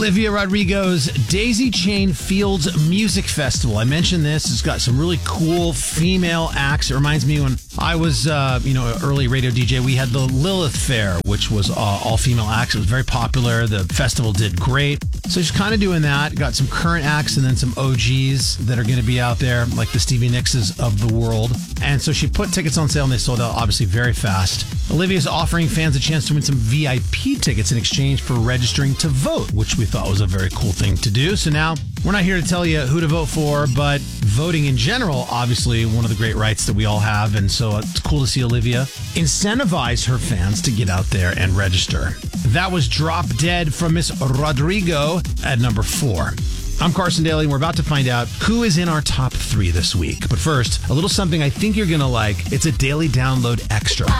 Olivia Rodrigo's Daisy Chain Fields Music Festival. I mentioned this. It's got some really cool female acts. It reminds me when I was, an early radio DJ, we had the Lilith Fair, which was all female acts. It was very popular. The festival did great. So she's kind of doing that. Got some current acts and then some OGs that are going to be out there, like the Stevie Nickses of the world. And so she put tickets on sale and they sold out obviously very fast. Olivia's offering fans a chance to win some VIP tickets in exchange for registering to vote, which we thought was a very cool thing to do. So now we're not here to tell you who to vote for, but voting in general, obviously one of the great rights that we all have. And so it's cool to see Olivia incentivize her fans to get out there and register. That was Drop Dead from Miss Rodrigo at number 4. I'm Carson Daly, and we're about to find out who is in our top 3 this week. But first, a little something I think you're going to like. It's a daily download extra.